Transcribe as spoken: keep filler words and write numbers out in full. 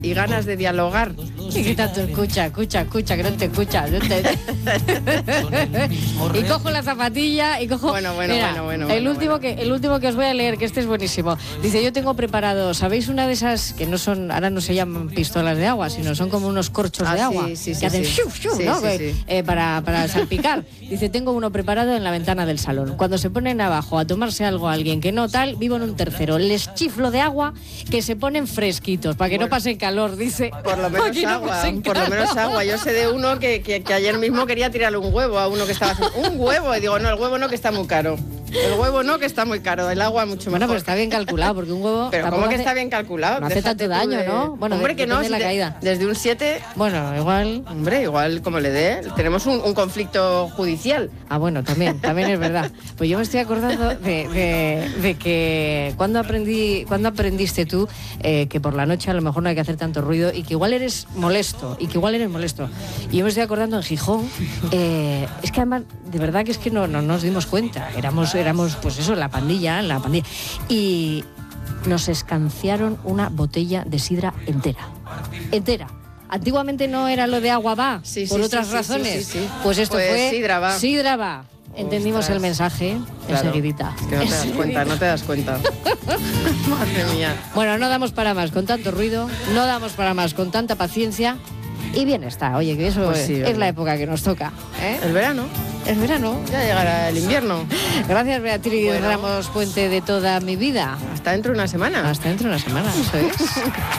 y ganas de dialogar. Y que tanto escucha, escucha, escucha, que no te escucha. No te... y cojo la zapatilla y cojo... Bueno, bueno, Mira, bueno, bueno. El, bueno, último bueno. Que, el último que os voy a leer, que este es buenísimo. Dice, yo tengo preparado, ¿sabéis una de esas que no son, ahora no se llaman pistolas de agua, sino son como unos corchos Ah, de sí, agua sí, sí, que hacen sí. shuf, shuf, Sí, ¿no? sí, Que, sí. eh, para, para salpicar. Dice, tengo uno preparado en la ventana del salón. Cuando se ponen abajo a tomarse algo a alguien que no tal, vivo en un tercero. Les chiflo de agua que se ponen fresquitos, para que Bueno, no pasen calor, dice. Por lo Pa' menos que no agua, pasen por lo menos calor. agua. Yo sé de uno que, que, que ayer mismo quería tirarle un huevo a uno que estaba haciendo un huevo. Y digo, no, el huevo no, que está muy caro. El huevo no, que está muy caro. El agua mucho Bueno, mejor. pero está bien calculado, porque un huevo... Pero tampoco ¿cómo que hace- está bien calculado? No hace Déjate tanto tú daño, de- ¿no? Bueno, hombre, de- que no, depende de si la de- caída. desde un siete, Bueno, igual... hombre, igual como le dé, tenemos un, un conflicto judicial. Ah, bueno, también, también es verdad. Pues yo me estoy acordando de, de, de que cuando aprendí, cuando aprendiste tú eh, que por la noche a lo mejor no hay que hacer tanto ruido y que igual eres molesto, y que igual eres molesto. Y yo me estoy acordando en Gijón, eh, es que además, de verdad que es que no, no nos dimos cuenta. Éramos, éramos, pues eso, la pandilla, la pandilla. Y nos escanciaron una botella de sidra entera. Entera. Antiguamente no era lo de agua va, Sí, por sí, otras sí, sí, razones. sí, sí, sí. Pues esto Pues fue sidra va. sidra va. Entendimos Ostras. el mensaje Claro, enseguidita. es que no te das cuenta, no te das cuenta. Madre mía. Bueno, no damos para más con tanto ruido, no damos para más con tanta paciencia y bien está. Oye, que eso Pues es, sí, es oye. la época que nos toca. ¿eh? El verano, Es verano. ya llegará el invierno. Gracias, Beatriz Bueno. Ramos Puente, de toda mi vida. Hasta dentro de una semana. Hasta dentro de una semana, eso es.